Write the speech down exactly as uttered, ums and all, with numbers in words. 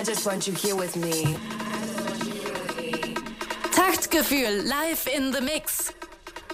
just want you here with me. Taktgefühl live in the mix.